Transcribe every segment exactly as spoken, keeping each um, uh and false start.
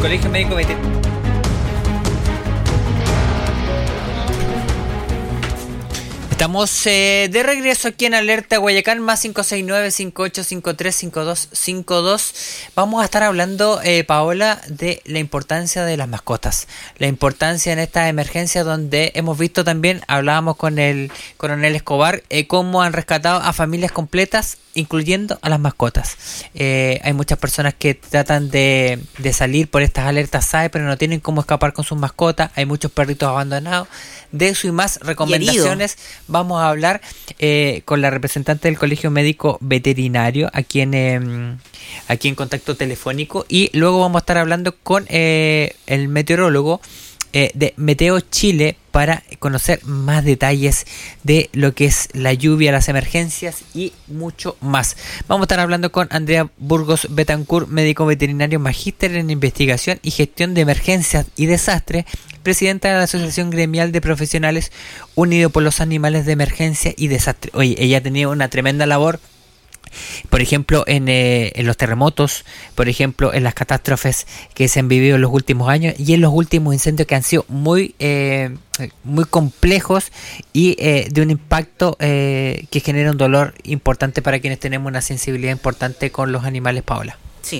Colegio Médico Veterinario. Estamos eh, de regreso aquí en Alerta Guayacán, más cinco seis nueve, cinco ocho cinco tres, cinco dos cinco dos. Vamos a estar hablando, eh, Paola, de la importancia de las mascotas. La importancia en esta emergencia donde hemos visto también, hablábamos con el coronel Escobar, eh, cómo han rescatado a familias completas, incluyendo a las mascotas. Eh, hay muchas personas que tratan de, de salir por estas alertas S A E, pero no tienen cómo escapar con sus mascotas. Hay muchos perritos abandonados. De eso y más recomendaciones vamos a hablar eh, con la representante del Colegio Médico Veterinario aquí en, eh, aquí en contacto telefónico, y luego vamos a estar hablando con eh, el meteorólogo eh, de Meteo Chile para conocer más detalles de lo que es la lluvia, las emergencias y mucho más. Vamos a estar hablando con Andrea Burgos Betancourt, médico veterinario, magíster en investigación y gestión de emergencias y desastres, presidenta de la Asociación Gremial de Profesionales Unido por los Animales de Emergencia y Desastre. Oye, ella ha tenido una tremenda labor, por ejemplo, en, eh, en los terremotos, por ejemplo, en las catástrofes que se han vivido en los últimos años y en los últimos incendios que han sido muy, eh, muy complejos y eh, de un impacto eh, que genera un dolor importante para quienes tenemos una sensibilidad importante con los animales, Paola. Sí,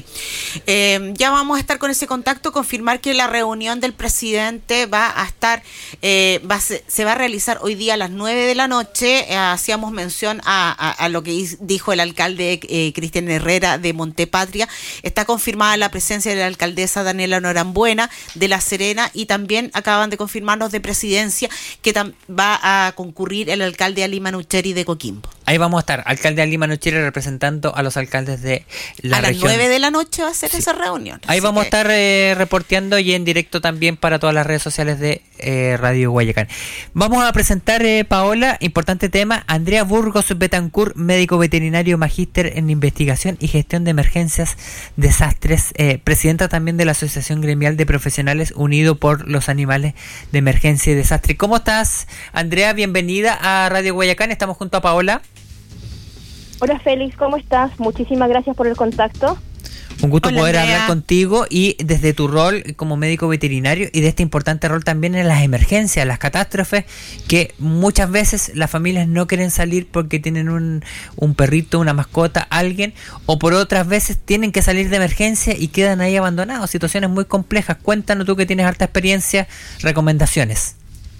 eh, ya vamos a estar con ese contacto, confirmar que la reunión del presidente va a estar, eh, va a se, se va a realizar hoy día a las nueve de la noche. Eh, hacíamos mención a, a, a lo que dijo el alcalde eh, Cristian Herrera de Montepatria. Está confirmada la presencia de la alcaldesa Daniela Norambuena de La Serena, y también acaban de confirmarnos de presidencia que tam- va a concurrir el alcalde Ali Manucheri de Coquimbo. Ahí vamos a estar, alcalde Ali Manucheri representando a los alcaldes de la a región. A las nueve de la noche va a ser sí. esa reunión. Ahí vamos que... a estar eh, reporteando y en directo también para todas las redes sociales de eh, Radio Guayacán. Vamos a presentar, eh, Paola, importante tema, Andrea Burgos Betancourt, médico veterinario, magíster en investigación y gestión de emergencias, desastres, eh, presidenta también de la Asociación Gremial de Profesionales Unido por los Animales de Emergencia y Desastre. ¿Cómo estás, Andrea? Bienvenida a Radio Guayacán, estamos junto a Paola. Hola Félix, ¿cómo estás? Muchísimas gracias por el contacto. Un gusto Hola, poder Andrea. hablar contigo y desde tu rol como médico veterinario y de este importante rol también en las emergencias, las catástrofes, que muchas veces las familias no quieren salir porque tienen un, un perrito, una mascota, alguien, o por otras veces tienen que salir de emergencia y quedan ahí abandonados, situaciones muy complejas. Cuéntanos, tú que tienes harta experiencia, recomendaciones.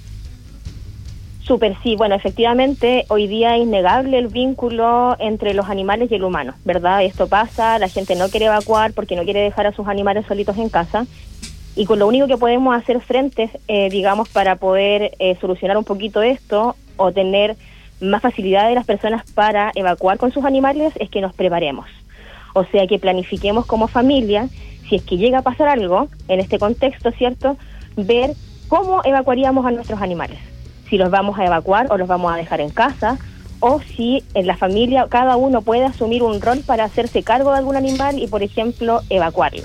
Súper, sí. Bueno, efectivamente, hoy día es innegable el vínculo entre los animales y el humano, ¿verdad? Esto pasa, la gente no quiere evacuar porque no quiere dejar a sus animales solitos en casa, y con lo único que podemos hacer frente, eh, digamos, para poder eh, solucionar un poquito esto o tener más facilidad de las personas para evacuar con sus animales es que nos preparemos. O sea, que planifiquemos como familia, si es que llega a pasar algo en este contexto, ¿cierto? Ver cómo evacuaríamos a nuestros animales. Si los vamos a evacuar o los vamos a dejar en casa, o si en la familia cada uno puede asumir un rol para hacerse cargo de algún animal y, por ejemplo, evacuarlo.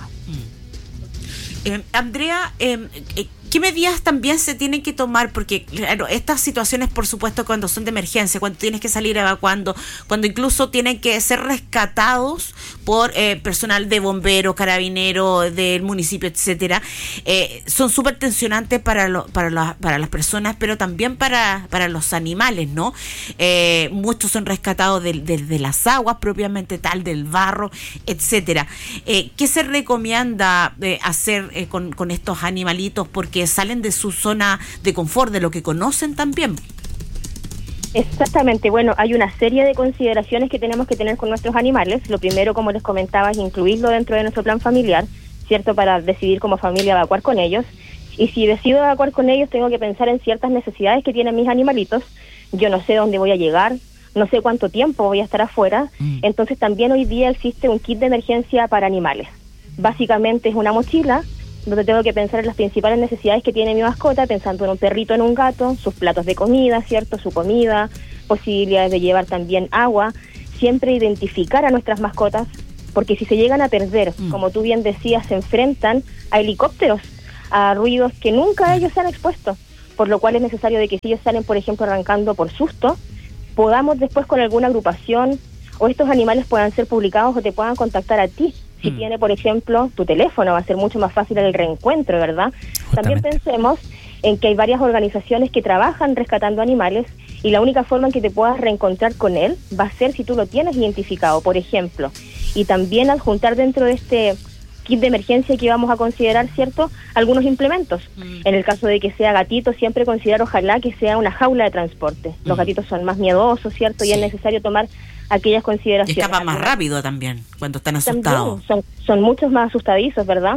Eh, Andrea, eh, eh, ¿qué medidas también se tienen que tomar? Porque, claro, estas situaciones, por supuesto, cuando son de emergencia, cuando tienes que salir evacuando, cuando incluso tienen que ser rescatados por eh, personal de bomberos, carabineros del municipio, etcétera, eh, son súper tensionantes para, lo, para, la, para las personas, pero también para, para los animales, ¿no? Eh, muchos son rescatados de, de, de las aguas propiamente tal, del barro, etcétera. Eh, ¿Qué se recomienda eh, hacer eh, con, con estos animalitos? Porque salen de su zona de confort, de lo que conocen también. Exactamente, bueno, hay una serie de consideraciones que tenemos que tener con nuestros animales. Lo primero, como les comentaba, es incluirlo dentro de nuestro plan familiar, ¿cierto? Para decidir como familia evacuar con ellos. Y si decido evacuar con ellos, tengo que pensar en ciertas necesidades que tienen mis animalitos. Yo no sé dónde voy a llegar, no sé cuánto tiempo voy a estar afuera. Mm. Entonces también hoy día existe un kit de emergencia para animales. Básicamente es una mochila donde tengo que pensar en las principales necesidades que tiene mi mascota, pensando en un perrito, en un gato, sus platos de comida, ¿cierto? Su comida, posibilidades de llevar también agua, siempre identificar a nuestras mascotas, porque si se llegan a perder, mm. como tú bien decías, se enfrentan a helicópteros, a ruidos que nunca ellos se han expuesto, por lo cual es necesario de que si ellos salen, por ejemplo, arrancando por susto, podamos después con alguna agrupación o estos animales puedan ser publicados o te puedan contactar a ti, si Mm. tiene, por ejemplo, tu teléfono, va a ser mucho más fácil el reencuentro, ¿verdad? También Justamente. pensemos en que hay varias organizaciones que trabajan rescatando animales y la única forma en que te puedas reencontrar con él va a ser si tú lo tienes identificado, por ejemplo. Y también adjuntar dentro de este kit de emergencia que vamos a considerar, ¿cierto?, algunos implementos. Mm. En el caso de que sea gatito, siempre considero ojalá que sea una jaula de transporte. Los Mm. gatitos son más miedosos, ¿cierto? Y Sí. es necesario tomar aquellas Y consideraciones. escapan más Algunas- rápido también, cuando están También asustados. son, son muchos más asustadizos, ¿verdad?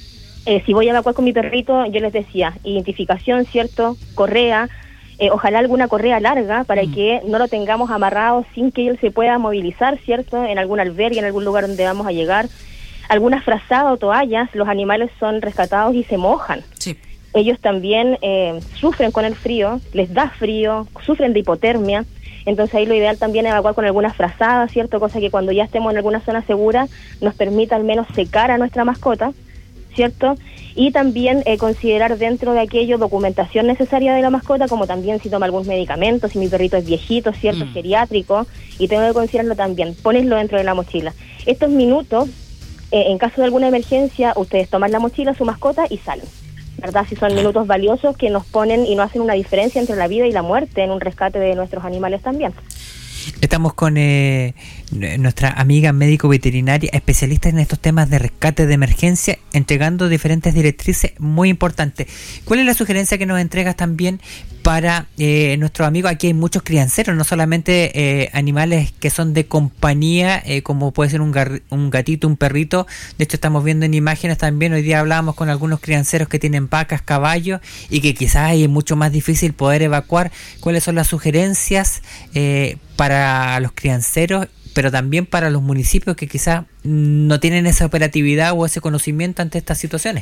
Eh, si voy a evacuar con mi perrito, yo les decía, identificación, ¿cierto? Correa, eh, ojalá alguna correa larga para Mm. que no lo tengamos amarrado sin que él se pueda movilizar, ¿cierto? En algún albergue, en algún lugar donde vamos a llegar. Algunas frazadas o toallas, los animales son rescatados y se mojan. Sí. Ellos también eh, sufren con el frío, les da frío, sufren de hipotermia. Entonces ahí lo ideal también es evacuar con algunas frazadas, ¿cierto? Cosa que cuando ya estemos en alguna zona segura nos permita al menos secar a nuestra mascota, ¿cierto? Y también eh, considerar dentro de aquello documentación necesaria de la mascota, como también si toma algún medicamento, si mi perrito es viejito, ¿cierto? Mm. Geriátrico, y tengo que considerarlo también, ponerlo dentro de la mochila. Estos minutos, eh, en caso de alguna emergencia, ustedes toman la mochila, su mascota y salen, ¿verdad? Si son minutos valiosos que nos ponen y nos hacen una diferencia entre la vida y la muerte en un rescate de nuestros animales también. Estamos con eh, nuestra amiga médico veterinaria, especialista en estos temas de rescate de emergencia, entregando diferentes directrices muy importantes. ¿Cuál es la sugerencia que nos entregas también para eh, nuestros amigos? Aquí hay muchos crianceros, no solamente eh, animales que son de compañía, eh, como puede ser un, gar- un gatito, un perrito. De hecho, estamos viendo en imágenes también, hoy día hablábamos con algunos crianceros que tienen vacas, caballos, y que quizás es mucho más difícil poder evacuar. ¿Cuáles son las sugerencias eh, para los crianceros, pero también para los municipios que quizás no tienen esa operatividad o ese conocimiento ante estas situaciones?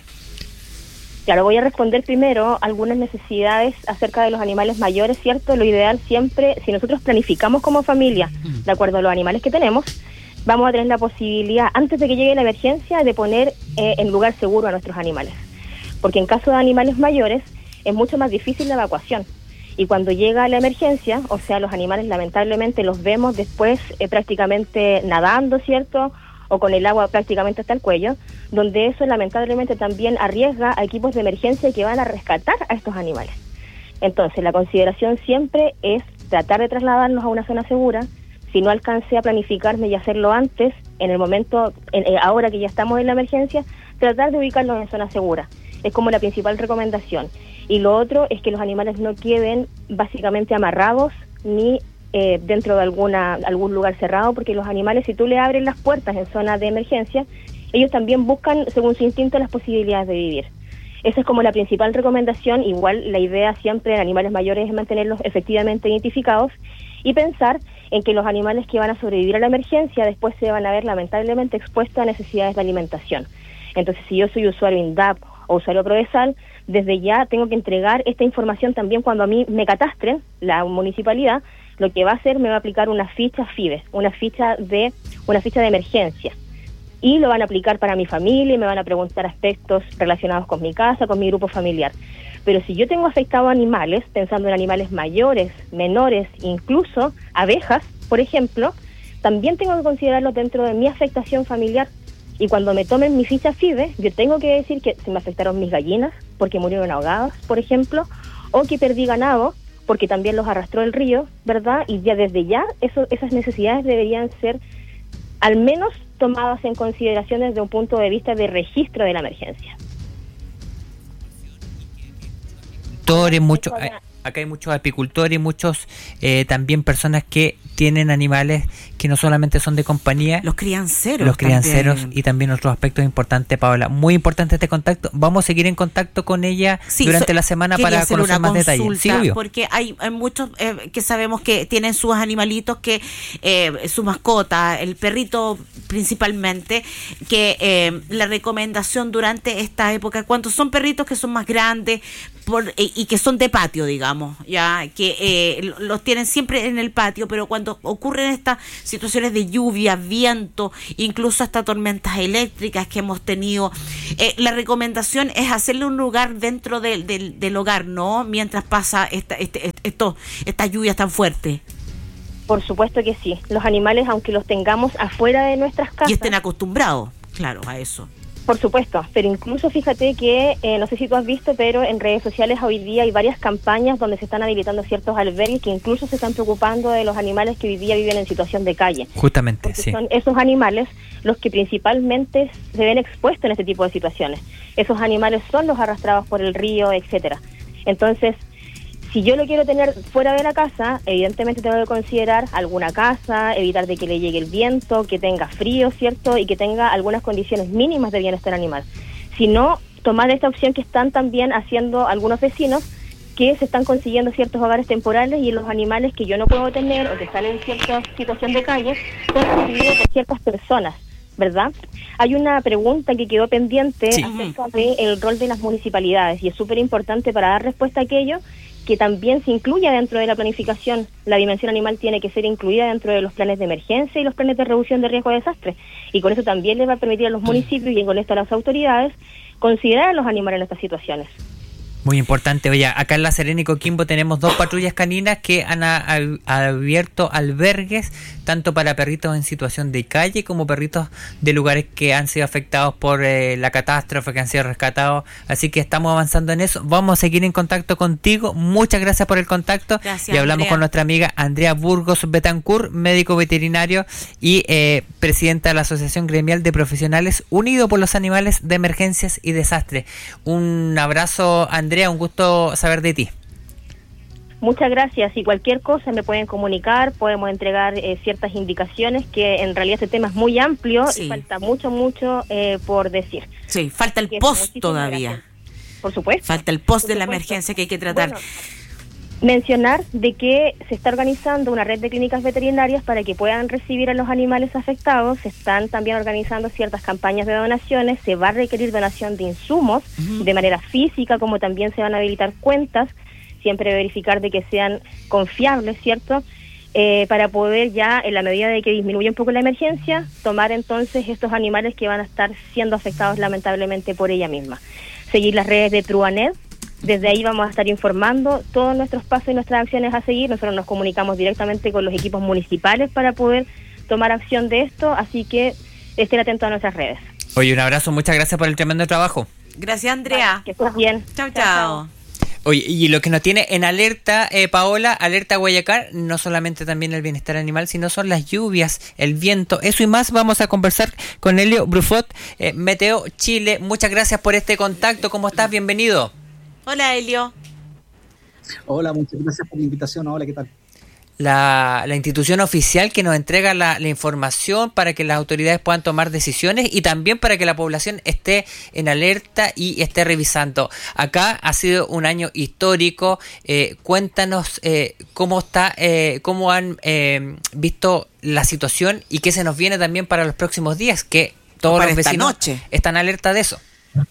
Claro, voy a responder primero algunas necesidades acerca de los animales mayores, ¿cierto? Lo ideal siempre, si nosotros planificamos como familia, de acuerdo a los animales que tenemos, vamos a tener la posibilidad, antes de que llegue la emergencia, de poner eh, en lugar seguro a nuestros animales. Porque en caso de animales mayores, es mucho más difícil la evacuación. Y cuando llega la emergencia, o sea, los animales lamentablemente los vemos después eh, prácticamente nadando, ¿cierto?, o con el agua prácticamente hasta el cuello, donde eso lamentablemente también arriesga a equipos de emergencia que van a rescatar a estos animales. Entonces, la consideración siempre es tratar de trasladarnos a una zona segura. Si no alcancé a planificarme y hacerlo antes, en el momento, en, eh, ahora que ya estamos en la emergencia, tratar de ubicarlos en zona segura. Es como la principal recomendación. Y lo otro es que los animales no queden básicamente amarrados ni eh, dentro de alguna algún lugar cerrado, porque los animales, si tú le abres las puertas en zona de emergencia, ellos también buscan, según su instinto, las posibilidades de vivir. Esa es como la principal recomendación. Igual la idea siempre en animales mayores es mantenerlos efectivamente identificados y pensar en que los animales que van a sobrevivir a la emergencia después se van a ver lamentablemente expuestos a necesidades de alimentación. Entonces, si yo soy usuario INDAP o usuario Prodesal, desde ya tengo que entregar esta información también cuando a mí me catastren, la municipalidad, lo que va a hacer, me va a aplicar una ficha FIBES, una ficha de una ficha de emergencia. Y lo van a aplicar para mi familia y me van a preguntar aspectos relacionados con mi casa, con mi grupo familiar. Pero si yo tengo afectado animales, pensando en animales mayores, menores, incluso abejas, por ejemplo, también tengo que considerarlo dentro de mi afectación familiar. Y cuando me tomen mi ficha FIBES, yo tengo que decir que se me afectaron mis gallinas porque murieron ahogadas, por ejemplo, o que perdí ganado porque también los arrastró el río, ¿verdad? Y ya desde ya eso, esas necesidades deberían ser al menos tomadas en consideración desde un punto de vista de registro de la emergencia. Muchos, acá hay muchos apicultores y muchos eh, también personas que tienen animales que no solamente son de compañía. Los crianceros. Los crianceros también. Y también otros aspectos importantes, Paola. Muy importante este contacto. Vamos a seguir en contacto con ella sí, durante so, la semana para conocer más detalles. Sí, porque hay, hay muchos eh, que sabemos que tienen sus animalitos, que eh, su mascota, el perrito principalmente, que eh, la recomendación durante esta época, cuando son perritos que son más grandes por, eh, y que son de patio, digamos, ya que eh, los tienen siempre en el patio, pero cuando ocurren estas situaciones de lluvia, viento, incluso hasta tormentas eléctricas que hemos tenido, eh, la recomendación es hacerle un lugar dentro de, de, del hogar, ¿no? Mientras pasa esta, este, esto, esta lluvia tan fuerte. Por supuesto que sí. Los animales, aunque los tengamos afuera de nuestras casas y estén acostumbrados. Claro, a eso. Por supuesto, pero incluso fíjate que, eh, no sé si tú has visto, pero en redes sociales hoy día hay varias campañas donde se están habilitando ciertos albergues que incluso se están preocupando de los animales que hoy día viven en situación de calle. Justamente, Porque sí. son esos animales los que principalmente se ven expuestos en este tipo de situaciones. Esos animales son los arrastrados por el río, etcétera. Entonces, si yo lo quiero tener fuera de la casa, evidentemente tengo que considerar alguna casa, evitar de que le llegue el viento, que tenga frío, ¿cierto? Y que tenga algunas condiciones mínimas de bienestar animal. Si no, tomar esta opción que están también haciendo algunos vecinos, que se están consiguiendo ciertos hogares temporales y los animales que yo no puedo tener o que están en cierta situación de calle, son recibidos por ciertas personas, ¿verdad? Hay una pregunta que quedó pendiente sí. acerca del rol de las municipalidades y es súper importante para dar respuesta a aquello que también se incluya dentro de la planificación. La dimensión animal tiene que ser incluida dentro de los planes de emergencia y los planes de reducción de riesgo de desastre. Y con eso también le va a permitir a los municipios y con esto a las autoridades considerar a los animales en estas situaciones. Muy importante. Oye, acá en La Serena y Coquimbo tenemos dos patrullas caninas que han a, a, abierto albergues, tanto para perritos en situación de calle como perritos de lugares que han sido afectados por eh, la catástrofe, que han sido rescatados. Así que estamos avanzando en eso. Vamos a seguir en contacto contigo. Muchas gracias por el contacto. Gracias, y hablamos Andrea. con nuestra amiga Andrea Burgos Betancourt, médico veterinario y eh, presidenta de la Asociación Gremial de Profesionales Unidos por los Animales de Emergencias y Desastres. Un abrazo, Andrea. Un gusto saber de ti. Muchas gracias. Y cualquier cosa me pueden comunicar, podemos entregar eh, ciertas indicaciones, que en realidad este tema es muy amplio Sí. y falta mucho, mucho eh, por decir. Sí, falta el Así es, post muchísimas todavía. gracias. Por supuesto. Falta el post Por de la supuesto. emergencia que hay que tratar. Bueno, mencionar de que se está organizando una red de clínicas veterinarias para que puedan recibir a los animales afectados. Se están también organizando ciertas campañas de donaciones. Se va a requerir donación de insumos Uh-huh. de manera física, como también se van a habilitar cuentas, siempre verificar de que sean confiables, ¿cierto? Eh, para poder ya, en la medida de que disminuya un poco la emergencia, tomar entonces estos animales que van a estar siendo afectados lamentablemente por ella misma. Seguir las redes de Truanet. Desde ahí vamos a estar informando todos nuestros pasos y nuestras acciones a seguir. Nosotros nos comunicamos directamente con los equipos municipales para poder tomar acción de esto, así que estén atentos a nuestras redes. Oye, un abrazo, muchas gracias por el tremendo trabajo. Gracias, Andrea. Que estés bien. Chao, chao. Oye, y lo que nos tiene en alerta, eh, Paola, alerta Guayacán, no solamente también el bienestar animal, sino son las lluvias, el viento, eso y más. Vamos a conversar con Helio Brufot, eh, Meteo Chile. Muchas gracias por este contacto. ¿Cómo estás? Bienvenido. Hola, Helio. Hola, muchas gracias por la invitación. Hola, ¿qué tal? La, la institución oficial que nos entrega la, la información para que las autoridades puedan tomar decisiones y también para que la población esté en alerta y esté revisando. Acá ha sido un año histórico. Eh, cuéntanos eh, cómo está, eh, cómo han eh, visto la situación y qué se nos viene también para los próximos días, que todos Para los esta vecinos noche. están alerta de eso.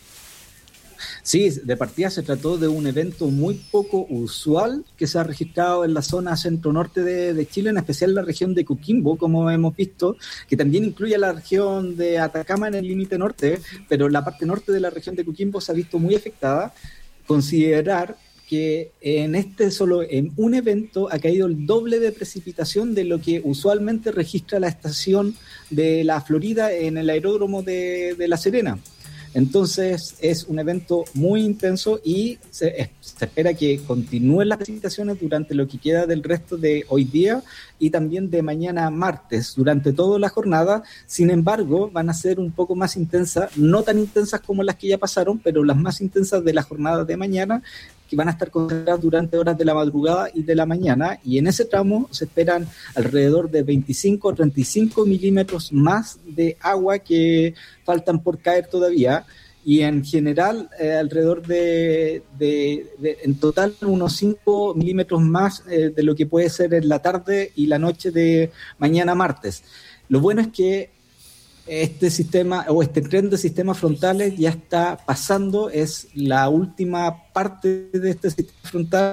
Sí, de partida se trató de un evento muy poco usual que se ha registrado en la zona centro-norte de, de Chile, en especial la región de Coquimbo, como hemos visto, que también incluye la región de Atacama en el límite norte, pero la parte norte de la región de Coquimbo se ha visto muy afectada. Considerar que en este solo, en un evento, ha caído el doble de precipitación de lo que usualmente registra la estación de la Florida en el aeródromo de, de La Serena. Entonces es un evento muy intenso y se, se espera que continúen las precipitaciones durante lo que queda del resto de hoy día y también de mañana martes, durante toda la jornada. Sin embargo, van a ser un poco más intensas, no tan intensas como las que ya pasaron, pero las más intensas de la jornada de mañana, que van a estar concentradas durante horas de la madrugada y de la mañana, y en ese tramo se esperan alrededor de veinticinco o treinta y cinco milímetros más de agua que faltan por caer todavía, y en general eh, alrededor de, de, de, en total unos cinco milímetros más eh, de lo que puede ser en la tarde y la noche de mañana martes. Lo bueno es que este sistema o este tren de sistemas frontales ya está pasando, es la última parte de este sistema frontal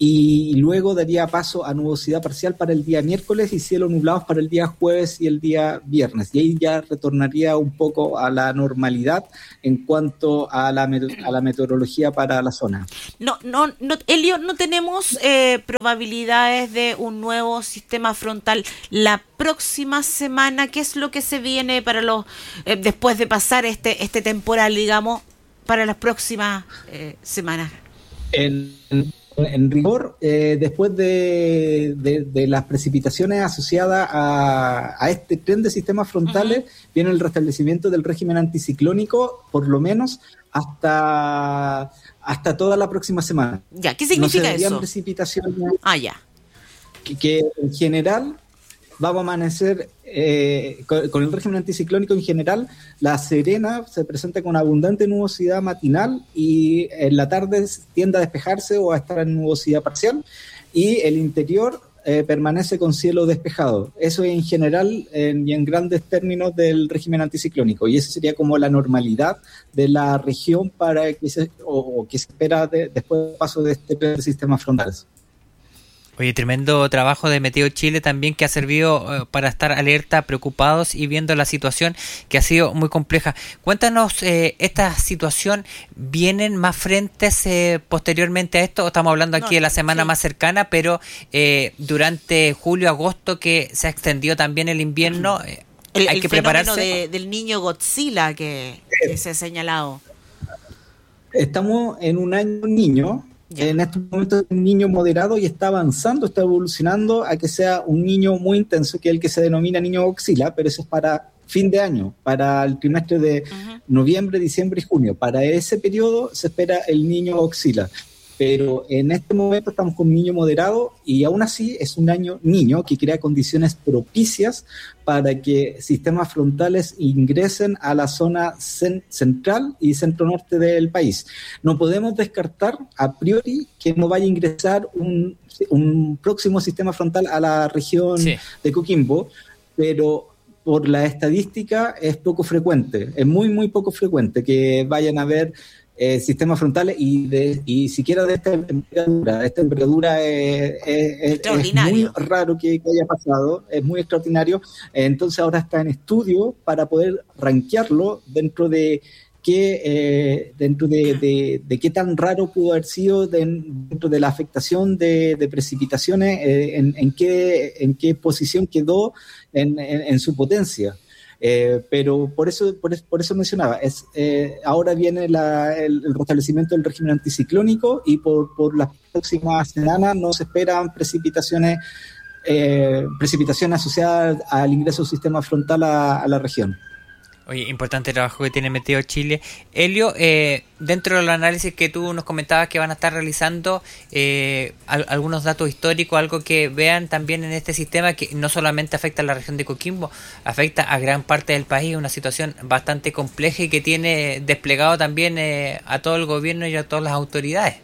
y luego daría paso a nubosidad parcial para el día miércoles y cielos nublados para el día jueves y el día viernes. Y ahí ya retornaría un poco a la normalidad en cuanto a la, a la meteorología para la zona. No, no, no, Elio, no tenemos eh, probabilidades de un nuevo sistema frontal la próxima semana. ¿Qué es lo que se viene para los eh, después de pasar este este temporal, digamos, para las próximas eh, semanas? En, en rigor, eh, después de, de, de las precipitaciones asociadas a, a este tren de sistemas frontales, uh-huh. viene el restablecimiento del régimen anticiclónico, por lo menos hasta, hasta toda la próxima semana. Ya, ¿qué significa no se eso? Precipitaciones ah, ya. Que, que en general vamos a amanecer eh, con, con el régimen anticiclónico en general. La Serena se presenta con abundante nubosidad matinal y en la tarde tiende a despejarse o a estar en nubosidad parcial, y el interior eh, permanece con cielo despejado. Eso en general en, y en grandes términos del régimen anticiclónico, y eso sería como la normalidad de la región para que se, o, o que se espera de, después del paso de este de sistemas frontales. Oye, tremendo trabajo de Meteo Chile también, que ha servido eh, para estar alerta, preocupados y viendo la situación que ha sido muy compleja. Cuéntanos, eh, ¿esta situación vienen más frentes eh, posteriormente a esto? Estamos hablando aquí no, de la semana sí. más cercana, pero eh, durante julio, agosto, que se ha extendido también el invierno, eh, el, hay el que prepararse. De, del niño Godzilla que, que se ha señalado. Estamos en un año niño. Ya. En estos momentos es un niño moderado y está avanzando, está evolucionando a que sea un niño muy intenso, que es el que se denomina niño Godzilla, pero eso es para fin de año, para el trimestre de uh-huh. noviembre, diciembre y junio. Para ese periodo se espera el niño Godzilla. Pero en este momento estamos con un niño moderado y aún así es un año niño que crea condiciones propicias para que sistemas frontales ingresen a la zona cen- central y centro-norte del país. No podemos descartar a priori que no vaya a ingresar un, un próximo sistema frontal a la región sí. de Coquimbo, pero por la estadística es poco frecuente, es muy, muy poco frecuente que vayan a haber Eh, sistemas frontales y de y siquiera de esta envergadura. Esta envergadura es, es, es muy raro que, que haya pasado, es muy extraordinario. Entonces ahora está en estudio para poder rankearlo dentro de qué eh, dentro de, de, de qué tan raro pudo haber sido de, dentro de la afectación de, de precipitaciones, eh, en, en qué en qué posición quedó en, en, en su potencia. Eh, pero por eso por, por eso mencionaba, es eh, ahora viene la, el, el restablecimiento del régimen anticiclónico y por, por las próximas semanas no se esperan precipitaciones eh, precipitaciones asociadas al ingreso del sistema frontal a, a la región. Oye, importante trabajo que tiene Meteo Chile. Elio, eh, dentro del análisis que tú nos comentabas que van a estar realizando, eh, al, algunos datos históricos, algo que vean también en este sistema que no solamente afecta a la región de Coquimbo, afecta a gran parte del país, una situación bastante compleja y que tiene desplegado también eh, a todo el gobierno y a todas las autoridades.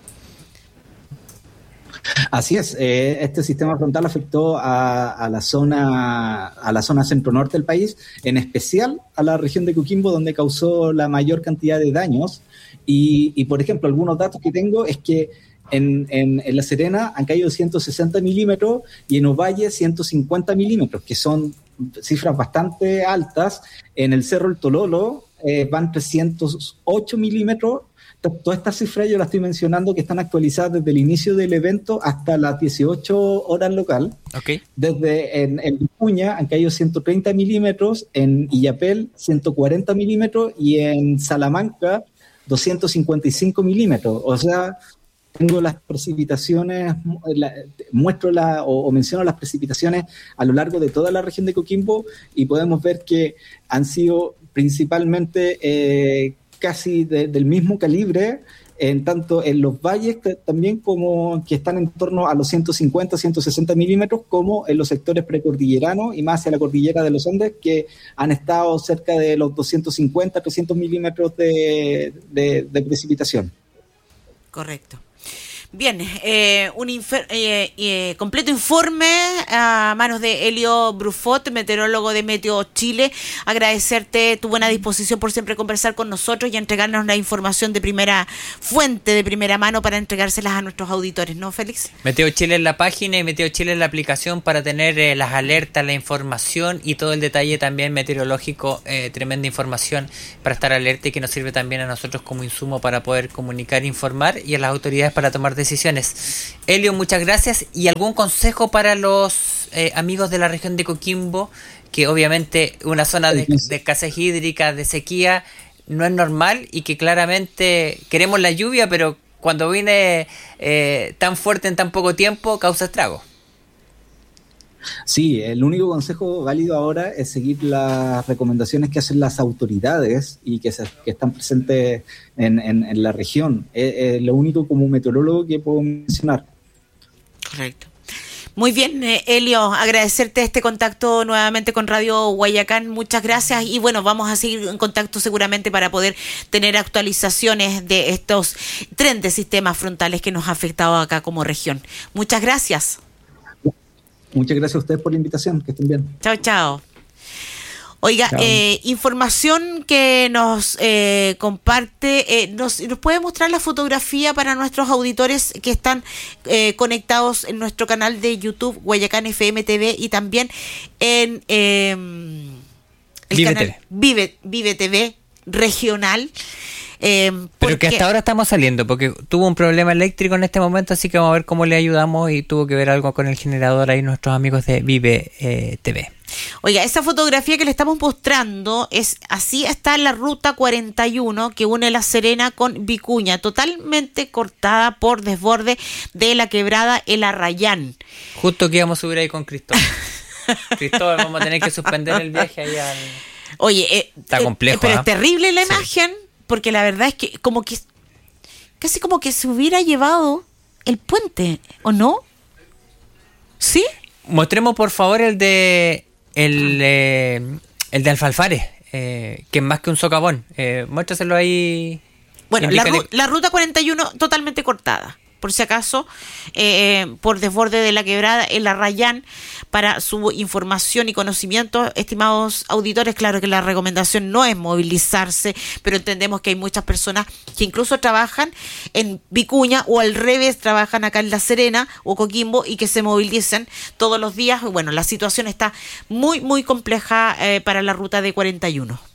Así es, eh, este sistema frontal afectó a, a la zona a la zona centro-norte del país, en especial a la región de Coquimbo, donde causó la mayor cantidad de daños. Y, y por ejemplo, algunos datos que tengo es que en, en, en La Serena han caído ciento sesenta milímetros y en Ovalle ciento cincuenta milímetros, que son cifras bastante altas. En el Cerro El Tololo eh, van trescientos ocho milímetros. Todas estas cifras yo las estoy mencionando que están actualizadas desde el inicio del evento hasta las dieciocho horas local. Okay. Desde en, en Vicuña han caído ciento treinta milímetros, en Illapel ciento cuarenta milímetros y en Salamanca doscientos cincuenta y cinco milímetros. O sea, tengo las precipitaciones, la, muestro la, o, o menciono las precipitaciones a lo largo de toda la región de Coquimbo y podemos ver que han sido principalmente eh, casi de, del mismo calibre, en tanto en los valles que, también como que están en torno a los ciento cincuenta, ciento sesenta milímetros, como en los sectores precordilleranos y más hacia la cordillera de los Andes, que han estado cerca de los doscientos cincuenta, trescientos milímetros de, de, de precipitación. Correcto. Bien, eh, un infer- eh, eh, completo informe a manos de Elio Brufot, meteorólogo de Meteo Chile. Agradecerte tu buena disposición por siempre conversar con nosotros y entregarnos la información de primera fuente, de primera mano, para entregárselas a nuestros auditores, ¿no, Félix? Meteo Chile en la página y Meteo Chile en la aplicación para tener eh, las alertas, la información y todo el detalle también meteorológico. Eh, tremenda información para estar alerta y que nos sirve también a nosotros como insumo para poder comunicar, informar y a las autoridades para tomar decisiones. Elio, muchas gracias. ¿Y algún consejo para los eh, amigos de la región de Coquimbo, que obviamente una zona de, de escasez hídrica, de sequía, no es normal y que claramente queremos la lluvia, pero cuando viene eh, tan fuerte en tan poco tiempo causa estragos? Sí, el único consejo válido ahora es seguir las recomendaciones que hacen las autoridades y que, se, que están presentes en, en, en la región. Es, es lo único como meteorólogo que puedo mencionar. Correcto. Muy bien, eh, Elio, agradecerte este contacto nuevamente con Radio Guayacán. Muchas gracias y bueno, vamos a seguir en contacto seguramente para poder tener actualizaciones de estos tren de sistemas frontales que nos ha afectado acá como región. Muchas gracias. Muchas gracias a ustedes por la invitación, que estén bien. Chao, chao. Oiga, eh, información que nos eh, comparte, eh, nos, nos puede mostrar la fotografía para nuestros auditores que están eh, conectados en nuestro canal de YouTube, Guayacán F M T V, y también en eh, el Vive canal T V. Vive, Vive T V regional. Eh, Pero que hasta ahora estamos saliendo, porque tuvo un problema eléctrico en este momento, así que vamos a ver cómo le ayudamos y tuvo que ver algo con el generador ahí nuestros amigos de Vive eh, T V. Oiga, esa fotografía que le estamos mostrando es así está la ruta cuarenta y uno que une La Serena con Vicuña, totalmente cortada por desborde de la quebrada El Arrayán. Justo que íbamos a subir ahí con Cristóbal. Cristóbal, vamos a tener que suspender el viaje ahí al... Oye, eh, está complejo, eh, pero ¿eh? es terrible la Sí. imagen, porque la verdad es que como que casi como que se hubiera llevado el puente, ¿o no? ¿Sí? Mostremos por favor el de el, eh, el de Alfalfares, eh, que es más que un socavón. Eh, muéstraselo ahí. Bueno, la, Indícale- ru- la ruta cuarenta y uno totalmente cortada, por si acaso, eh, por desborde de la quebrada El Arrayán. Para su información y conocimiento, estimados auditores, claro que la recomendación no es movilizarse, pero entendemos que hay muchas personas que incluso trabajan en Vicuña o al revés, trabajan acá en La Serena o Coquimbo y que se movilicen todos los días. Bueno, la situación está muy, muy compleja eh, para la ruta de cuarenta y uno.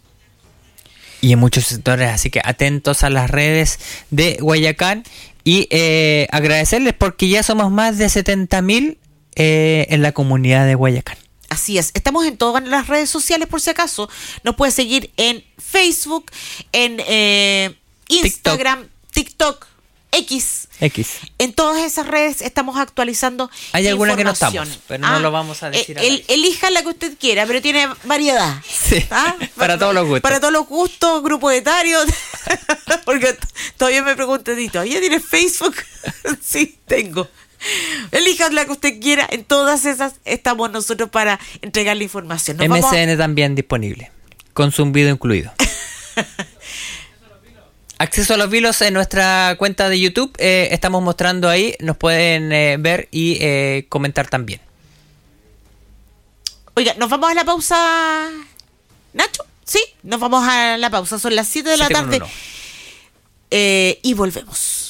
Y en muchos sectores, así que atentos a las redes de Guayacán y eh, agradecerles porque ya somos más de setenta mil eh, en la comunidad de Guayacán. Así es, estamos en todas las redes sociales por si acaso. Nos puedes seguir en Facebook, en eh, Instagram, TikTok, X. X. En todas esas redes estamos actualizando Hay alguna que no información. estamos, pero no lo vamos a decir eh, al el- aire. elija la que usted quiera, pero tiene variedad. Sí, ¿Ah? para todos los gustos. Para todos los gustos, grupo etario. Porque t- todavía me preguntan, ¿y todavía tiene Facebook? Sí, tengo. Elija la que usted quiera. En todas esas estamos nosotros para entregar la información. Nos M vamos a- S N también disponible, con zumbido incluido. Acceso a los vilos en nuestra cuenta de YouTube. eh, estamos mostrando ahí, nos pueden eh, ver y eh, comentar también. Oiga, ¿nos vamos a la pausa, Nacho? Sí, nos vamos a la pausa. Son las siete de la Siete con tarde. uno. Eh, y volvemos.